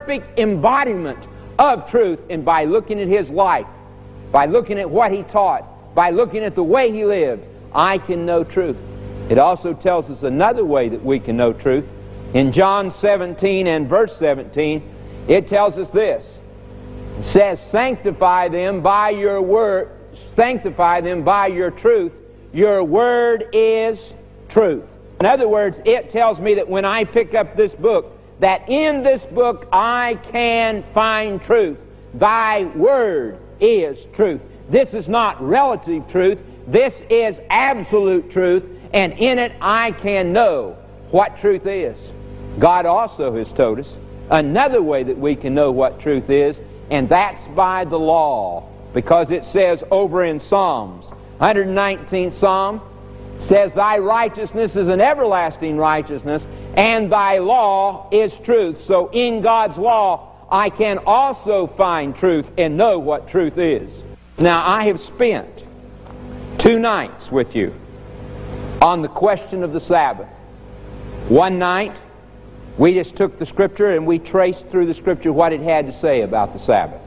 perfect embodiment of truth, and by looking at His life, by looking at what He taught, by looking at the way He lived, I can know truth. It also tells us another way that we can know truth. In John 17 and verse 17, it tells us this. It says, sanctify them by your word, sanctify them by your truth. Your word is truth. In other words, it tells me that when I pick up this book, that in this book I can find truth. Thy word is truth. This is not relative truth. This is absolute truth, and in it I can know what truth is. God also has told us another way that we can know what truth is, and that's by the law. Because it says over in Psalms, 119th Psalm, says, thy righteousness is an everlasting righteousness, and thy law is truth. So in God's law, I can also find truth and know what truth is. Now, I have spent 2 nights with you on the question of the Sabbath. One night, we just took the Scripture and we traced through the Scripture what it had to say about the Sabbath.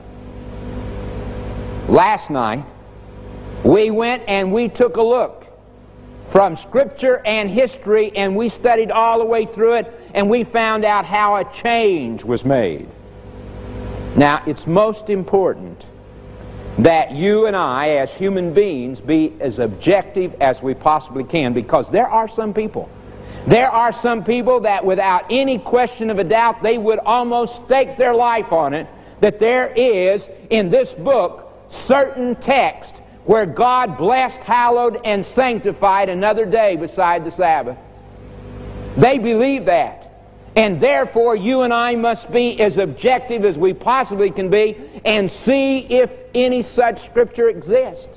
Last night, we went and we took a look from Scripture and history, and we studied all the way through it, and we found out how a change was made. Now, it's most important that you and I, as human beings, be as objective as we possibly can, because there are some people that without any question of a doubt, they would almost stake their life on it, that there is in this book certain text where God blessed, hallowed, and sanctified another day beside the Sabbath. They believe that. And therefore, you and I must be as objective as we possibly can be and see if any such Scripture exists.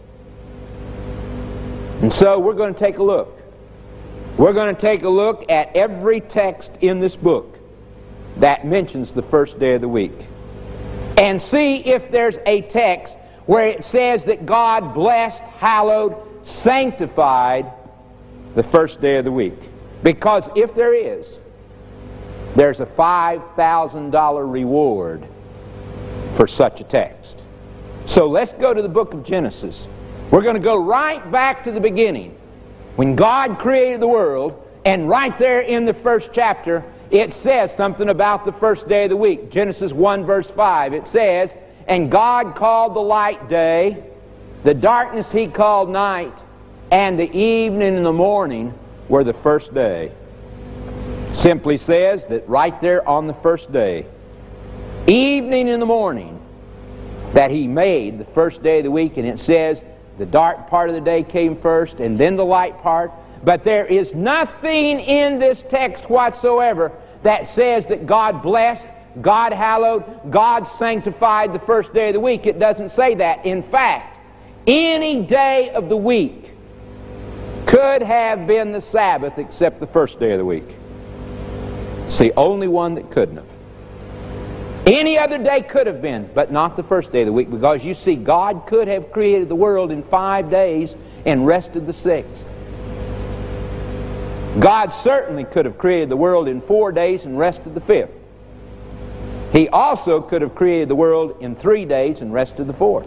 And so we're going to take a look. We're going to take a look at every text in this book that mentions the first day of the week, and see if there's a text where it says that God blessed, hallowed, sanctified the first day of the week. Because if there is, there's a $5,000 reward for such a text. So let's go to the book of Genesis. We're going to go right back to the beginning, when God created the world, and right there in the first chapter, it says something about the first day of the week. Genesis 1 verse 5, it says, and God called the light day, the darkness He called night, and the evening and the morning were the first day. Simply says that right there on the first day, evening and the morning, that He made the first day of the week, and it says the dark part of the day came first and then the light part. But there is nothing in this text whatsoever that says that God blessed, God hallowed, God sanctified the first day of the week. It doesn't say that. In fact, any day of the week could have been the Sabbath except the first day of the week. It's the only one that couldn't have. Any other day could have been, but not the first day of the week, because you see, God could have created the world in 5 days and rested the 6th. God certainly could have created the world in 4 days and rested the 5th. He also could have created the world in 3 days and rested the 4th.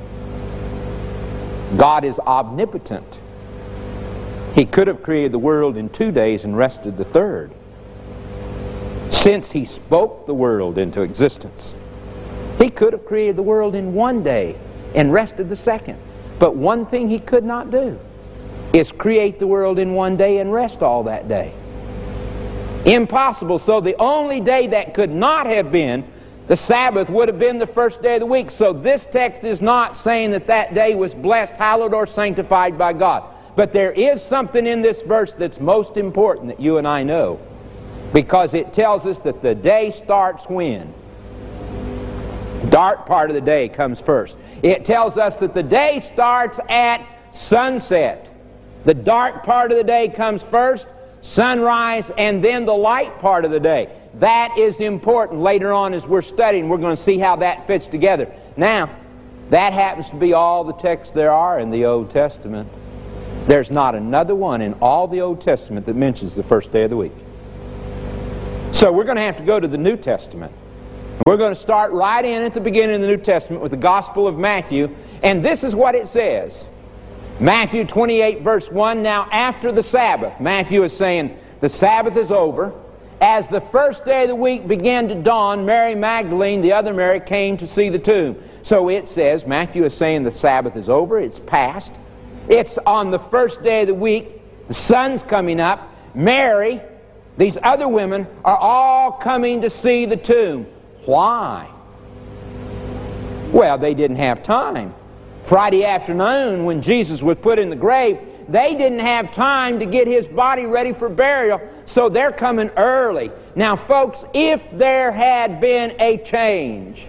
God is omnipotent. He could have created the world in 2 days and rested the 3rd. Since He spoke the world into existence, He could have created the world in 1 day and rested the 2nd. But one thing He could not do is create the world in 1 day and rest all that day. Impossible. So the only day that could not have been the Sabbath would have been the first day of the week. So this text is not saying that that day was blessed, hallowed, or sanctified by God. But there is something in this verse that's most important that you and I know, because it tells us that the day starts when? The dark part of the day comes first. It tells us that the day starts at sunset. The dark part of the day comes first, sunrise, and then the light part of the day. That is important. Later on, as we're studying, we're going to see how that fits together. Now, that happens to be all the texts there are in the Old Testament. There's not another one in all the Old Testament that mentions the first day of the week. So we're going to have to go to the New Testament. We're going to start right in at the beginning of the New Testament with the Gospel of Matthew, and this is what it says. Matthew 28 verse 1, now after the Sabbath, Matthew is saying the Sabbath is over. As the first day of the week began to dawn, Mary Magdalene, the other Mary, came to see the tomb. So it says, Matthew is saying the Sabbath is over, it's past. It's on the first day of the week, the sun's coming up. Mary, these other women, are all coming to see the tomb. Why? Well, they didn't have time. Friday afternoon, when Jesus was put in the grave, they didn't have time to get His body ready for burial, so they're coming early. Now, folks, if there had been a change,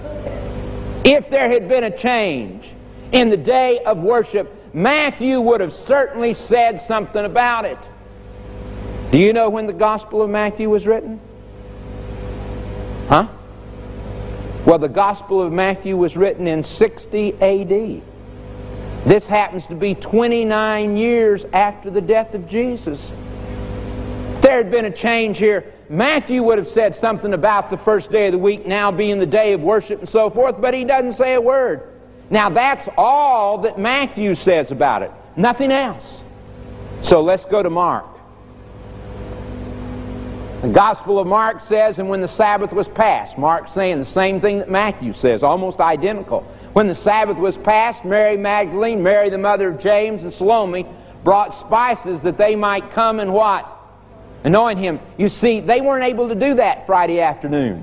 in the day of worship, Matthew would have certainly said something about it. Do you know when the Gospel of Matthew was written? Huh? Well, the Gospel of Matthew was written in 60 A.D. This happens to be 29 years after the death of Jesus. If there had been a change here, Matthew would have said something about the first day of the week now being the day of worship and so forth, but he doesn't say a word. Now that's all that Matthew says about it. Nothing else. So let's go to Mark. The Gospel of Mark says, and when the Sabbath was past, Mark's saying the same thing that Matthew says, almost identical. When the Sabbath was past, Mary Magdalene, Mary the mother of James, and Salome brought spices that they might come and what? Anoint Him. You see, they weren't able to do that Friday afternoon.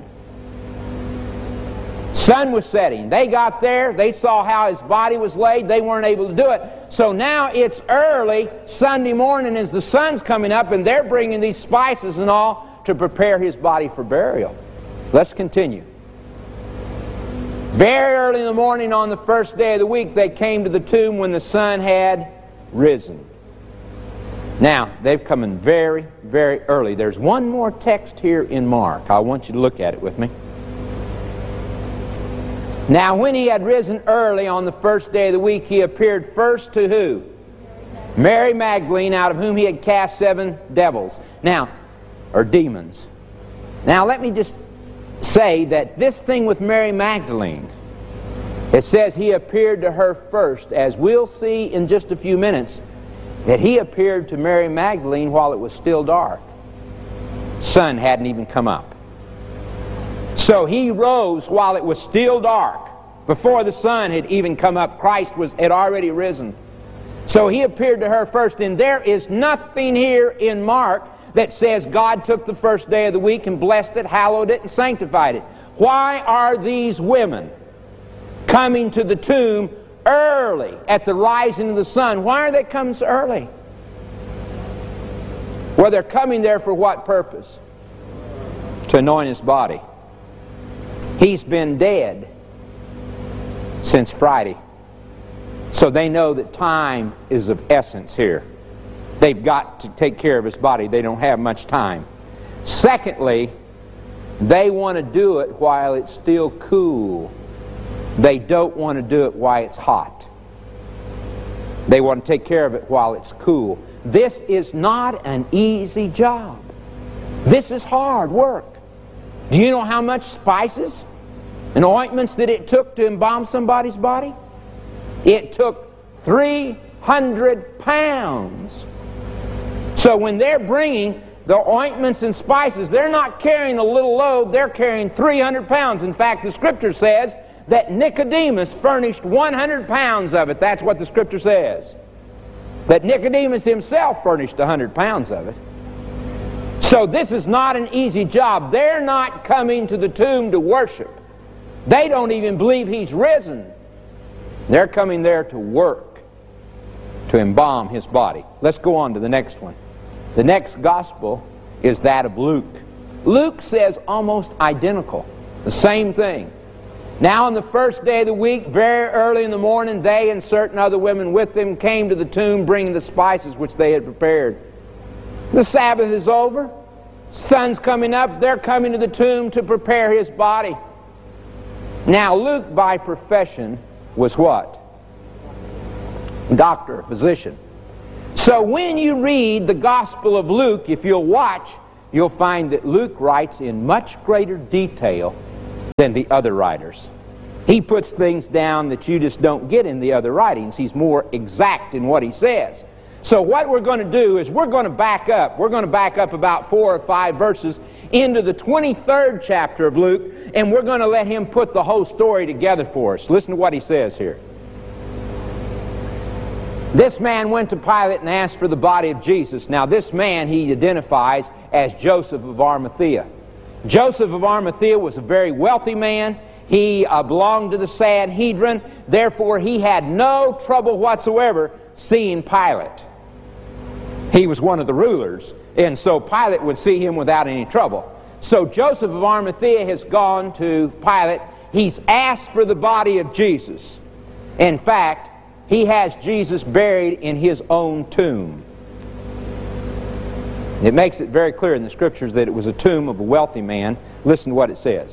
Sun was setting. They got there. They saw how His body was laid. They weren't able to do it. So now it's early Sunday morning as the sun's coming up, and they're bringing these spices and all to prepare His body for burial. Let's continue. Very early in the morning on the first day of the week, they came to the tomb when the sun had risen. Now, they've come in very, very early. There's one more text here in Mark. I want you to look at it with me. Now, when He had risen early on the first day of the week, He appeared first to who? Mary Magdalene, out of whom He had cast 7 devils. Now, or demons. Now, let me just say that this thing with Mary Magdalene, it says He appeared to her first. As we'll see in just a few minutes, that He appeared to Mary Magdalene while it was still dark. Sun hadn't even come up. So He rose while it was still dark. Before the sun had even come up, Christ had already risen. So He appeared to her first. And there is nothing here in Mark that says God took the first day of the week and blessed it, hallowed it, and sanctified it. Why are these women coming to the tomb early at the rising of the sun? Why are they coming so early? Well, they're coming there for what purpose? To anoint His body. He's been dead since Friday. So they know that time is of essence here. They've got to take care of His body. They don't have much time. Secondly, they want to do it while it's still cool. They don't want to do it while it's hot. They want to take care of it while it's cool. This is not an easy job. This is hard work. Do you know how much spices and ointments that it took to embalm somebody's body? It took 300 pounds. So when they're bringing the ointments and spices, they're not carrying a little load, they're carrying 300 pounds. In fact, the Scripture says that Nicodemus furnished 100 pounds of it. That's what the Scripture says. That Nicodemus himself furnished 100 pounds of it. So this is not an easy job. They're not coming to the tomb to worship. They don't even believe He's risen. They're coming there to work, to embalm His body. Let's go on to the next one. The next gospel is that of Luke. Luke says almost identical, the same thing. Now on the first day of the week, very early in the morning, they and certain other women with them came to the tomb bringing the spices which they had prepared. The Sabbath is over. Sun's coming up. They're coming to the tomb to prepare His body. Now Luke by profession was what? Doctor, physician. So when you read the Gospel of Luke, if you'll watch, you'll find that Luke writes in much greater detail than the other writers. He puts things down that you just don't get in the other writings. He's more exact in what he says. So what we're going to do is we're going to back up. We're going to back up about 4 or 5 verses into the 23rd chapter of Luke, and we're going to let him put the whole story together for us. Listen to what he says here. This man went to Pilate and asked for the body of Jesus. Now this man he identifies as Joseph of Arimathea. Joseph of Arimathea was a very wealthy man. He belonged to the Sanhedrin. Therefore he had no trouble whatsoever seeing Pilate. He was one of the rulers, and so Pilate would see him without any trouble. So Joseph of Arimathea has gone to Pilate. He's asked for the body of Jesus. In fact, he has Jesus buried in his own tomb. It makes it very clear in the Scriptures that it was a tomb of a wealthy man. Listen to what it says.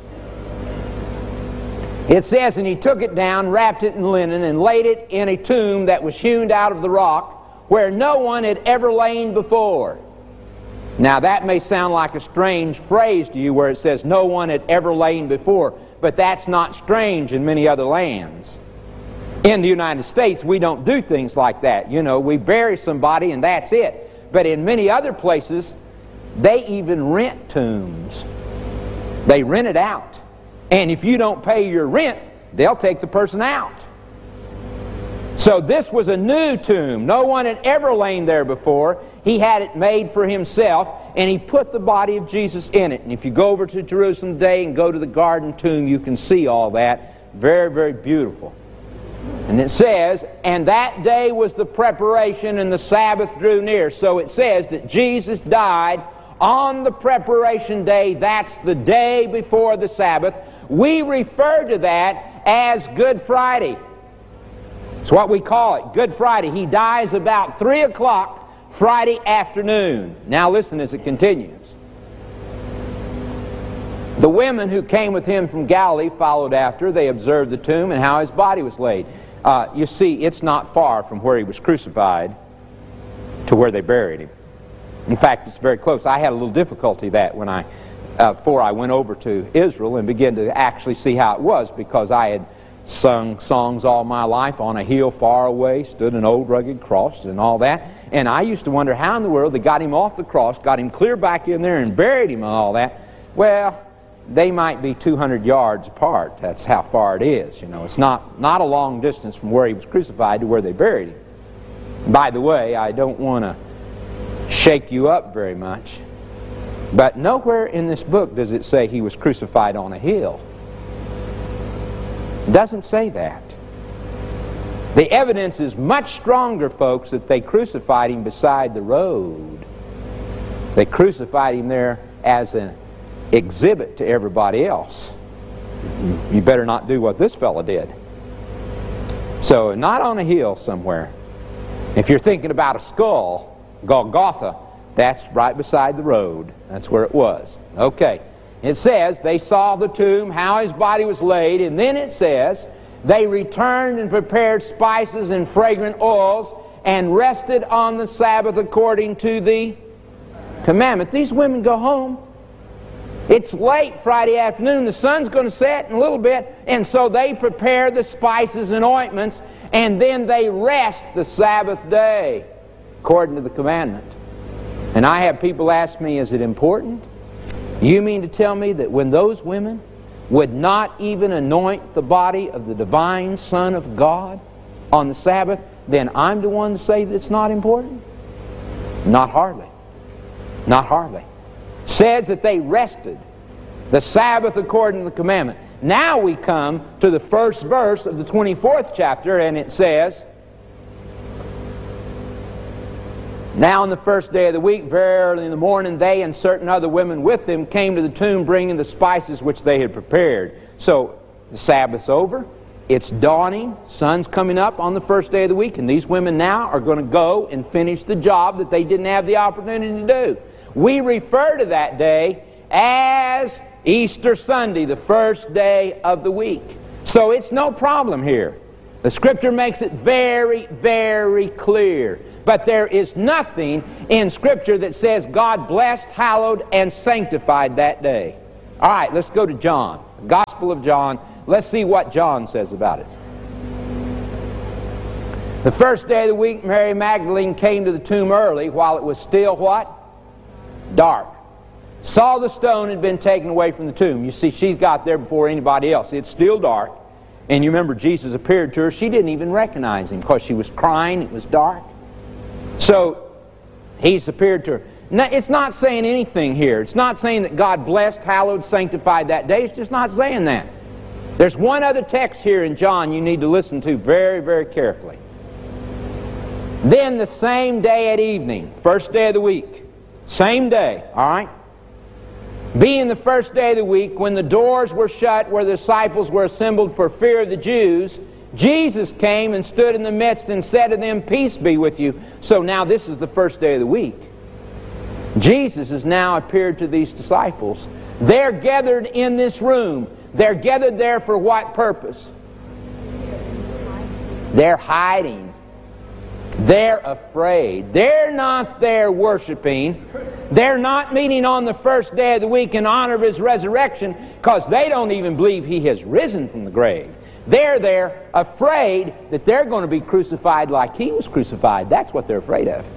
It says, and he took it down, wrapped it in linen, and laid it in a tomb that was hewn out of the rock, where no one had ever lain before. Now that may sound like a strange phrase to you, where it says no one had ever lain before, but that's not strange in many other lands. In the United States, we don't do things like that. You know, we bury somebody and that's it. But in many other places, they even rent tombs. They rent it out. And if you don't pay your rent, they'll take the person out. So this was a new tomb. No one had ever lain there before. He had it made for himself, and he put the body of Jesus in it. And if you go over to Jerusalem today and go to the Garden Tomb, you can see all that. Very, very beautiful. And it says, and that day was the preparation, and the Sabbath drew near. So it says that Jesus died on the preparation day. That's the day before the Sabbath. We refer to that as Good Friday. It's what we call it, Good Friday. He dies about 3 o'clock Friday afternoon. Now listen as it continues. The women who came with him from Galilee followed after. They observed the tomb and how his body was laid. You see, it's not far from where he was crucified to where they buried him. In fact, it's very close. I had a little difficulty that when before I went over to Israel and began to actually see how it was, because I had sung songs all my life, on a hill far away stood an old rugged cross and all that. And I used to wonder how in the world they got him off the cross, got him clear back in there and buried him and all that. Well, they might be 200 yards apart. That's how far it is. You know, it's not a long distance from where he was crucified to where they buried him. By the way, I don't want to shake you up very much, but nowhere in this book does it say he was crucified on a hill. It doesn't say that. The evidence is much stronger, folks, that they crucified him beside the road. They crucified him there as an exhibit to everybody else. You better not do what this fellow did. So, not on a hill somewhere. If you're thinking about a skull, Golgotha, that's right beside the road. That's where it was. Okay. It says, they saw the tomb, how his body was laid, and then it says, they returned and prepared spices and fragrant oils, and rested on the Sabbath according to the commandment. These women go home. It's late Friday afternoon. The sun's going to set in a little bit, and so they prepare the spices and ointments, and then they rest the Sabbath day according to the commandment. And I have people ask me, is it important? You mean to tell me that when those women would not even anoint the body of the divine Son of God on the Sabbath, then I'm the one to say that it's not important? Not hardly. Not hardly. Says that they rested the Sabbath according to the commandment. Now we come to the first verse of the 24th chapter, and it says, now on the first day of the week, very early in the morning, they and certain other women with them came to the tomb, bringing the spices which they had prepared. So the Sabbath's over. It's dawning. Sun's coming up on the first day of the week, and these women now are going to go and finish the job that they didn't have the opportunity to do. We refer to that day as Easter Sunday, the first day of the week. So it's no problem here. The Scripture makes it very, very clear. But there is nothing in Scripture that says God blessed, hallowed, and sanctified that day. All right, let's go to John. Gospel of John. Let's see what John says about it. The first day of the week, Mary Magdalene came to the tomb early while it was still what? Dark. Saw the stone had been taken away from the tomb. You see, she got there before anybody else. It's still dark. And you remember Jesus appeared to her. She didn't even recognize him because she was crying. It was dark. So he's appeared to her. Now, it's not saying anything here. It's not saying that God blessed, hallowed, sanctified that day. It's just not saying that. There's one other text here in John you need to listen to very, very carefully. Then the same day at evening, first day of the week, same day, all right? Being the first day of the week, when the doors were shut where the disciples were assembled for fear of the Jews, Jesus came and stood in the midst and said to them, "Peace be with you." So now this is the first day of the week. Jesus has now appeared to these disciples. They're gathered in this room. They're gathered there for what purpose? They're hiding. They're afraid. They're not there worshiping. They're not meeting on the first day of the week in honor of His resurrection because they don't even believe He has risen from the grave. They're there afraid that they're going to be crucified like He was crucified. That's what they're afraid of.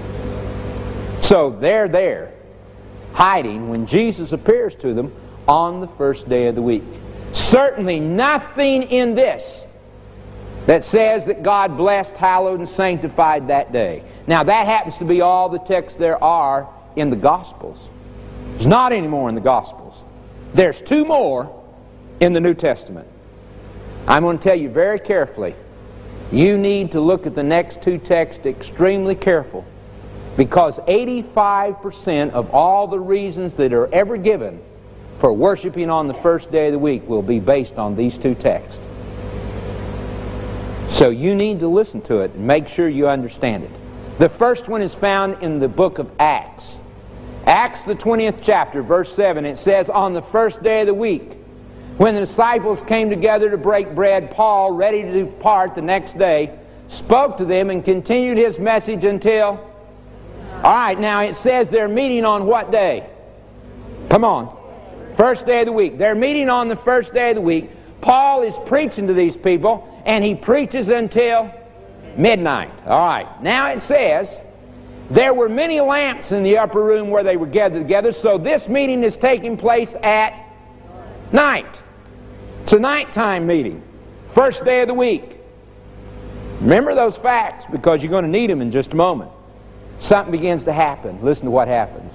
So they're there hiding when Jesus appears to them on the first day of the week. Certainly nothing in this that says that God blessed, hallowed, and sanctified that day. Now that happens to be all the texts there are in the Gospels. There's not any more in the Gospels. There's 2 more in the New Testament. I'm going to tell you very carefully, you need to look at the next 2 texts extremely careful, because 85% of all the reasons that are ever given for worshiping on the first day of the week will be based on these 2 texts. So you need to listen to it and make sure you understand it. The first one is found in the book of Acts. Acts, the 20th chapter, verse 7, it says, "On the first day of the week, when the disciples came together to break bread, Paul, ready to depart the next day, spoke to them and continued his message until..." All right, now it says they're meeting on what day? Come on. First day of the week. They're meeting on the first day of the week. Paul is preaching to these people, and he preaches until midnight. All right. Now it says, there were many lamps in the upper room where they were gathered together, so this meeting is taking place at night. It's a nighttime meeting. First day of the week. Remember those facts, because you're going to need them in just a moment. Something begins to happen. Listen to what happens.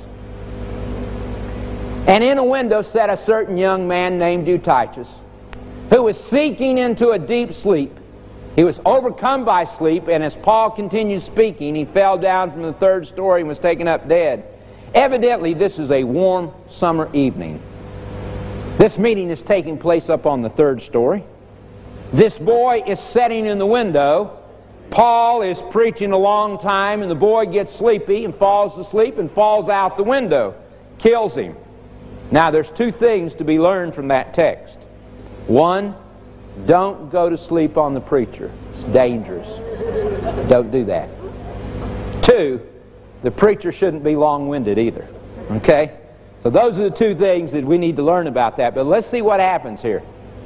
"And in a window sat a certain young man named Eutychus, who was sinking into a deep sleep. He was overcome by sleep, and as Paul continued speaking, he fell down from the 3rd story and was taken up dead." Evidently, this is a warm summer evening. This meeting is taking place up on the 3rd story. This boy is sitting in the window. Paul is preaching a long time, and the boy gets sleepy and falls asleep and falls out the window. Kills him. Now, there's 2 things to be learned from that text. 1, don't go to sleep on the preacher. It's dangerous. Don't do that. 2, the preacher shouldn't be long-winded either. Okay? So those are the 2 things that we need to learn about that. But let's see what happens here.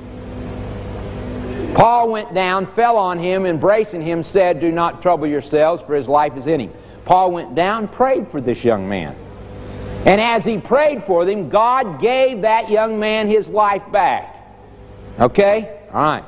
Paul went down, fell on him, embracing him, said, "Do not trouble yourselves, for his life is in him." Paul went down, prayed for this young man. And as he prayed for them, God gave that young man his life back. Okay? All right.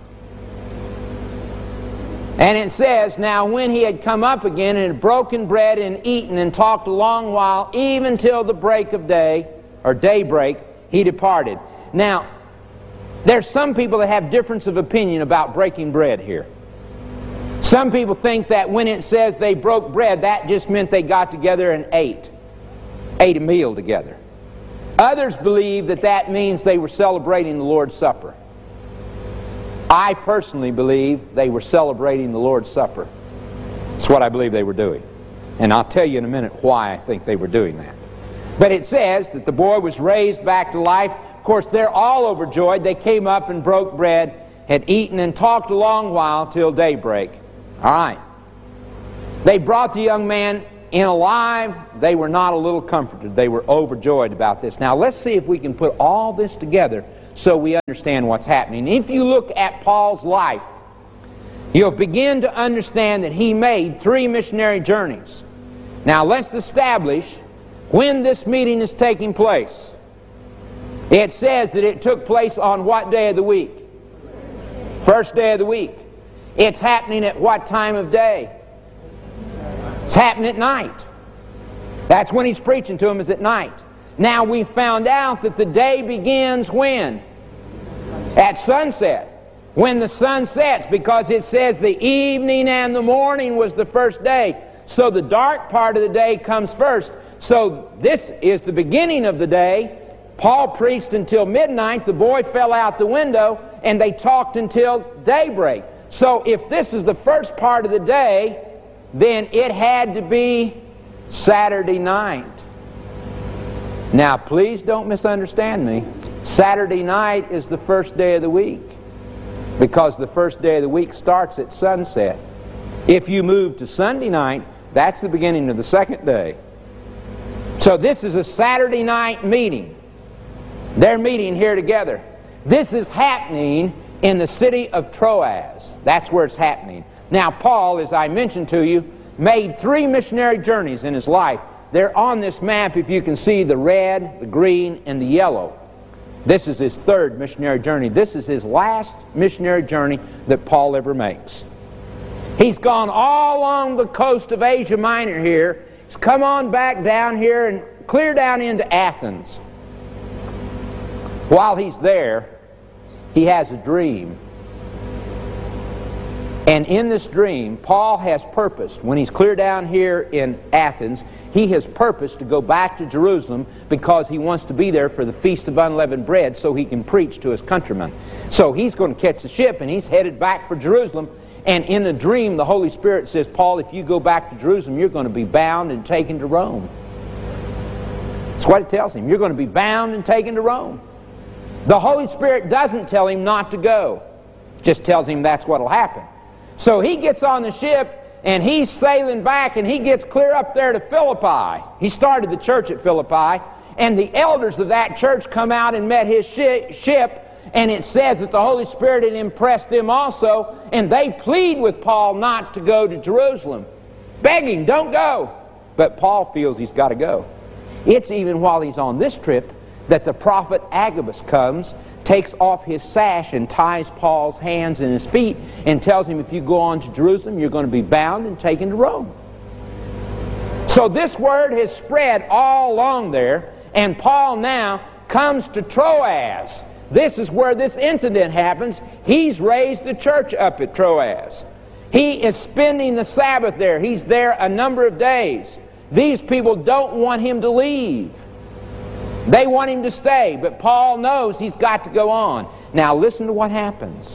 And it says, "Now when he had come up again and had broken bread and eaten and talked a long while, even till the break of day," or daybreak, "he departed." Now, there's some people that have difference of opinion about breaking bread here. Some people think that when it says they broke bread, that just meant they got together and ate a meal together. Others believe that that means they were celebrating the Lord's Supper. I personally believe they were celebrating the Lord's Supper. That's what I believe they were doing. And I'll tell you in a minute why I think they were doing that. But it says that the boy was raised back to life. Of course, they're all overjoyed. They came up and broke bread, had eaten and talked a long while till daybreak. All right. They brought the young man in alive. They were not a little comforted. They were overjoyed about this. Now, let's see if we can put all this together so we understand what's happening. If you look at Paul's life, you'll begin to understand that he made 3 missionary journeys. Now let's establish when this meeting is taking place. It says that it took place on what day of the week? First day of the week. It's happening at what time of day? It's happening at night. That's when he's preaching to them, is at night. Now we found out that the day begins when? At sunset. When the sun sets, because it says the evening and the morning was the first day. So the dark part of the day comes first. So this is the beginning of the day. Paul preached until midnight. The boy fell out the window, and they talked until daybreak. So if this is the first part of the day, then it had to be Saturday night. Now please don't misunderstand me. Saturday night is the first day of the week, because the first day of the week starts at sunset. If you move to Sunday night, that's the beginning of the second day. So this is a Saturday night meeting. They're meeting here together. This is happening in the city of Troas. That's where it's happening. Now Paul, as I mentioned to you, made 3 missionary journeys in his life. They're on this map, if you can see the red, the green, and the yellow. This is his 3rd missionary journey. This is his last missionary journey that Paul ever makes. He's gone all along the coast of Asia Minor here. He's come on back down here and clear down into Athens. While he's there, he has a dream. And in this dream, Paul has purposed, when he's clear down here in Athens, he has purposed to go back to Jerusalem because he wants to be there for the Feast of Unleavened Bread so he can preach to his countrymen. So he's going to catch the ship and he's headed back for Jerusalem. And in the dream, the Holy Spirit says, Paul, if you go back to Jerusalem, you're going to be bound and taken to Rome. That's what it tells him. You're going to be bound and taken to Rome. The Holy Spirit doesn't tell him not to go. It just tells him that's what will happen. So he gets on the ship and he's sailing back, and he gets clear up there to Philippi. He started the church at Philippi, and the elders of that church come out and met his ship, and it says that the Holy Spirit had impressed them also, and they plead with Paul not to go to Jerusalem. Begging, don't go. But Paul feels he's got to go. It's even while he's on this trip that the prophet Agabus comes, takes off his sash and ties Paul's hands and his feet and tells him, if you go on to Jerusalem, you're going to be bound and taken to Rome. So this word has spread all along there, and Paul now comes to Troas. This is where this incident happens. He's raised the church up at Troas. He is spending the Sabbath there. He's there a number of days. These people don't want him to leave. They want him to stay, but Paul knows he's got to go on. Now listen to what happens.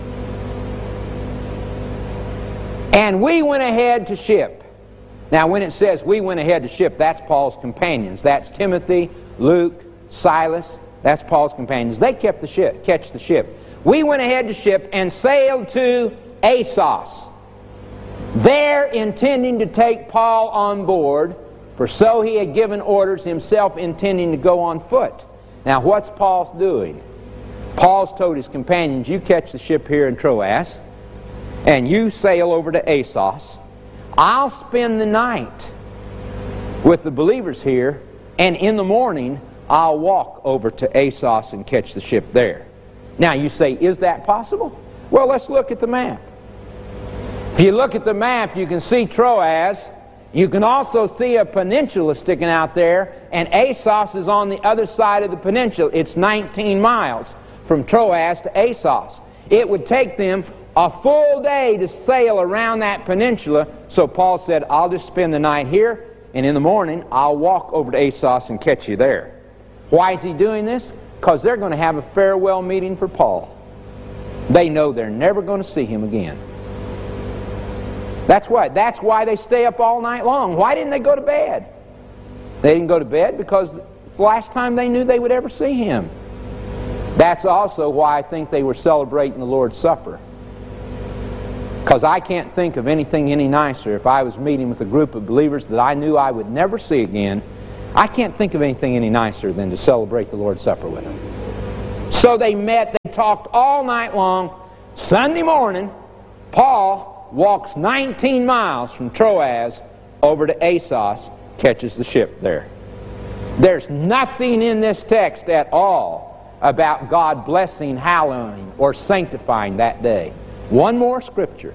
And we went ahead to ship. Now when it says we went ahead to ship, that's Paul's companions. That's Timothy, Luke, Silas. That's Paul's companions. They kept the ship, catch the ship. We went ahead to ship and sailed to Assos. There intending to take Paul on board, for so he had given orders, himself intending to go on foot. Now what's Paul doing? Paul's told his companions, you catch the ship here in Troas, and you sail over to Assos. I'll spend the night with the believers here, and in the morning I'll walk over to Assos and catch the ship there. Now you say, is that possible? Well, let's look at the map. If you look at the map, you can see Troas. You can also see a peninsula sticking out there, and Assos is on the other side of the peninsula. It's 19 miles from Troas to Assos. It would take them a full day to sail around that peninsula, so Paul said, I'll just spend the night here, and in the morning I'll walk over to Assos and catch you there. Why is he doing this? Because they're going to have a farewell meeting for Paul. They know they're never going to see him again. That's why they stay up all night long. Why didn't they go to bed? They didn't go to bed because it's the last time they knew they would ever see him. That's also why I think they were celebrating the Lord's Supper. Because I can't think of anything any nicer. If I was meeting with a group of believers that I knew I would never see again, I can't think of anything any nicer than to celebrate the Lord's Supper with them. So they met, they talked all night long. Sunday morning, Paul walks 19 miles from Troas over to Assos, catches the ship there. There's nothing in this text at all about God blessing, hallowing, or sanctifying that day. One more scripture.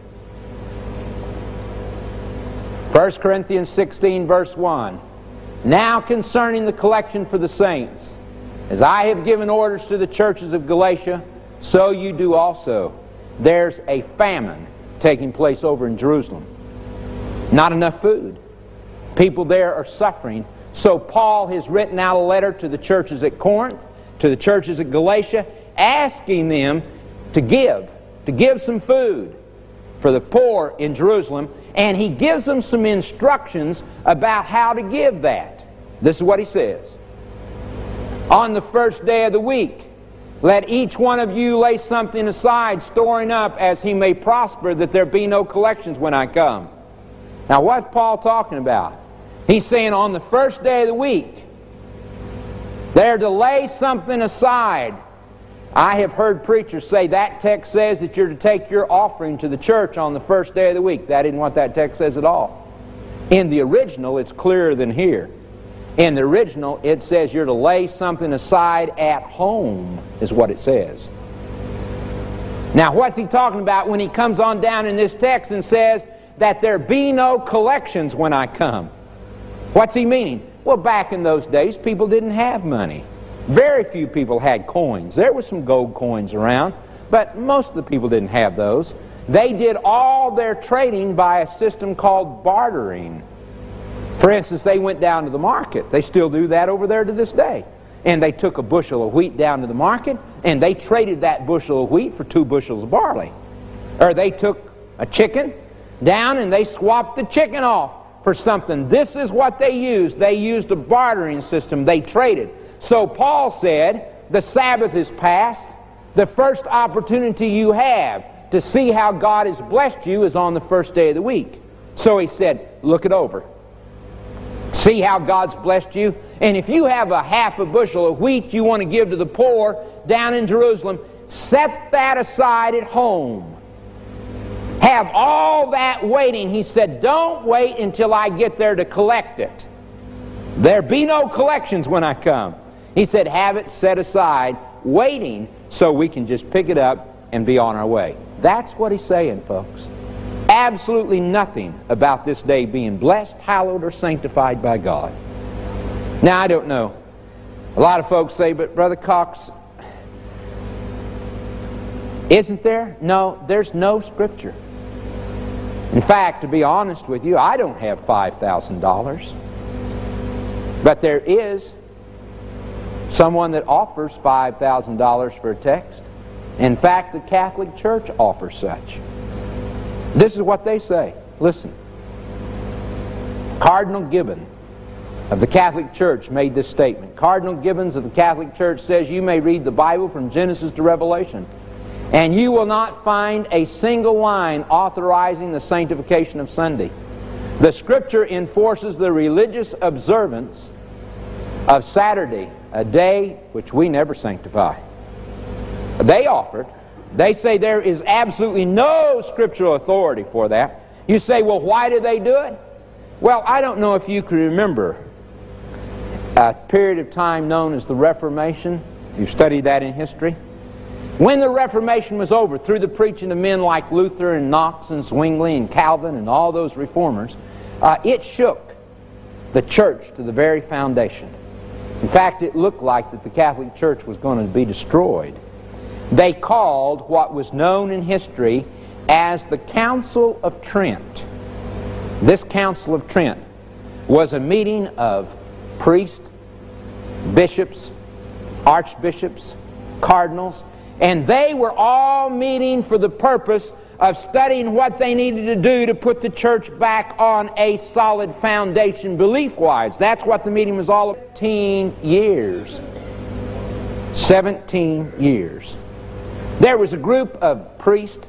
1 Corinthians 16, verse 1. Now concerning the collection for the saints, as I have given orders to the churches of Galatia, so you do also. There's a famine taking place over in Jerusalem. Not enough food. People there are suffering. So Paul has written out a letter to the churches at Corinth, to the churches at Galatia, asking them to give some food for the poor in Jerusalem, and he gives them some instructions about how to give that. This is what he says. On the first day of the week, let each one of you lay something aside, storing up as he may prosper, that there be no collections when I come. Now what's Paul talking about? He's saying on the first day of the week, they're to lay something aside. I have heard preachers say that text says that you're to take your offering to the church on the first day of the week. That isn't what that text says at all. In the original, it's clearer than here. In the original, it says you're to lay something aside at home, is what it says. Now, what's he talking about when he comes on down in this text and says that there be no collections when I come? What's he meaning? Well, back in those days, people didn't have money. Very few people had coins. There were some gold coins around, but most of the people didn't have those. They did all their trading by a system called bartering. For instance, they went down to the market. They still do that over there to this day. And they took a bushel of wheat down to the market, and they traded that bushel of wheat for 2 bushels of barley. Or they took a chicken down and they swapped the chicken off for something. This is what they used. They used a bartering system. They traded. So Paul said, the Sabbath is past. The first opportunity you have to see how God has blessed you is on the first day of the week. So he said, look it over. See how God's blessed you. And if you have a half a bushel of wheat you want to give to the poor down in Jerusalem, set that aside at home. Have all that waiting. He said, don't wait until I get there to collect it. There be no collections when I come. He said, have it set aside, waiting, so we can just pick it up and be on our way. That's what he's saying, folks. Absolutely nothing about this day being blessed, hallowed, or sanctified by God. Now, I don't know. A lot of folks say, but Brother Cox, isn't there? No, there's no scripture. In fact, to be honest with you, I don't have $5,000. But there is someone that offers $5,000 for a text. In fact, the Catholic Church offers such. This is what they say. Listen. Cardinal Gibbon of the Catholic Church made this statement. Cardinal Gibbons of the Catholic Church says you may read the Bible from Genesis to Revelation, and you will not find a single line authorizing the sanctification of Sunday. The Scripture enforces the religious observance of Saturday, a day which we never sanctify. They offered. They say there is absolutely no scriptural authority for that. You say, well, why do they do it? Well, I don't know if you can remember a period of time known as the Reformation, if you study that in history. When the Reformation was over, through the preaching of men like Luther and Knox and Zwingli and Calvin and all those reformers, it shook the church to the very foundation. In fact, it looked like that the Catholic Church was going to be destroyed. They called what was known in history as the Council of Trent. This Council of Trent was a meeting of priests, bishops, archbishops, cardinals, and they were all meeting for the purpose of studying what they needed to do to put the church back on a solid foundation belief-wise. That's what the meeting was all about. 17 years. 17 years. There was a group of priests,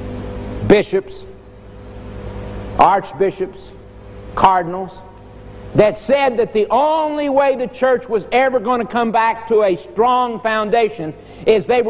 bishops, archbishops, cardinals, that said that the only way the church was ever going to come back to a strong foundation is they were